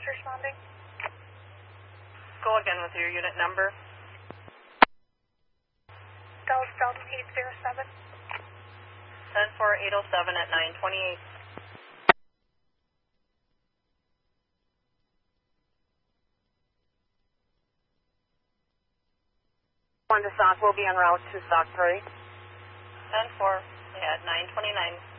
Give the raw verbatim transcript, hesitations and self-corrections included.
is responding. Go again with your unit number. Dallas Delta eight zero seven. ten four eight oh seven at nine twenty-eight. One to Stock will be en route to Stock Prairie. ten four at nine twenty-nine.